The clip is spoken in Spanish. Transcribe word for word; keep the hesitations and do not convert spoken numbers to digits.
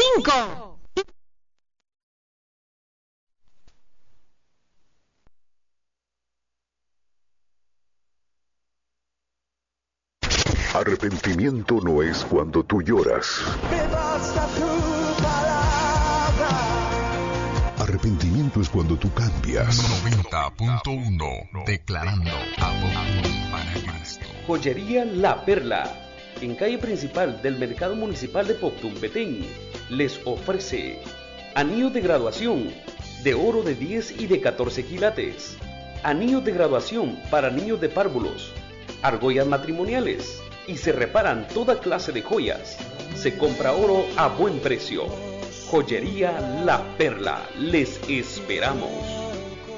cinco. Arrepentimiento no es cuando tú lloras. Me basta tu palabra. Arrepentimiento es cuando tú cambias. noventa punto uno Declarando amor para Cristo. Joyería La Perla, en calle principal del Mercado Municipal de Poctum, Petén, les ofrece anillos de graduación de oro de diez y de catorce quilates, anillos de graduación para niños de párvulos, argollas matrimoniales, y se reparan toda clase de joyas. Se compra oro a buen precio. Joyería La Perla, les esperamos.